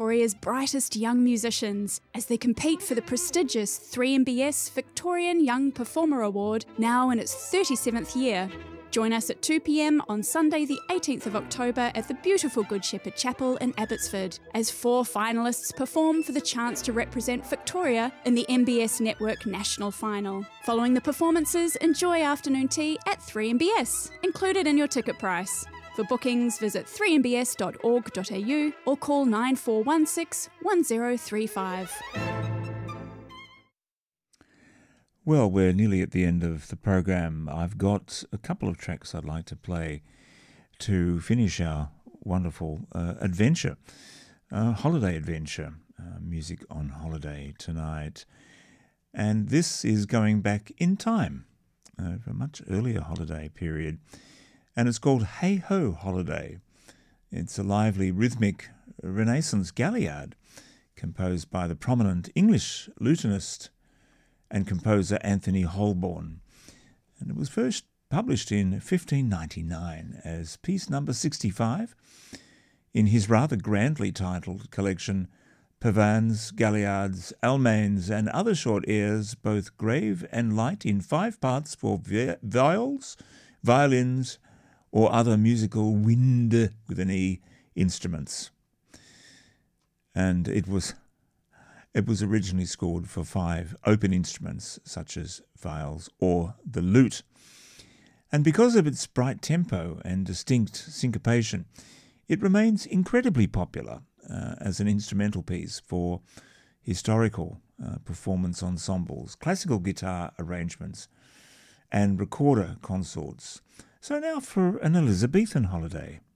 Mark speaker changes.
Speaker 1: Victoria's brightest young musicians as they compete for the prestigious 3MBS Victorian Young Performer Award, now in its 37th year. Join us at 2 p.m. on Sunday the 18th of October at the beautiful Good Shepherd Chapel in Abbotsford as 4 finalists perform for the chance to represent Victoria in the MBS Network National Final. Following the performances, enjoy afternoon tea at 3MBS, included in your ticket price. For bookings, visit 3mbs.org.au or call 9416 1035.
Speaker 2: Well, we're nearly at the end of the program. I've got a couple of tracks I'd like to play to finish our wonderful adventure, holiday adventure, music on holiday tonight. And this is going back in time, a much earlier holiday period. And it's called Hey Ho Holiday. It's a lively, rhythmic Renaissance galliard composed by the prominent English lutenist and composer Anthony Holborn. And it was first published in 1599 as piece number 65 in his rather grandly titled collection Pavans, Galliards, Almains and Other Short Airs, both grave and light, in 5 parts for viols, violins, or other musical wind with an E instruments. And it was originally scored for 5 open instruments such as viols or the lute. And because of its bright tempo and distinct syncopation, it remains incredibly popular as an instrumental piece for historical performance ensembles, classical guitar arrangements, and recorder consorts. So now for an Elizabethan holiday.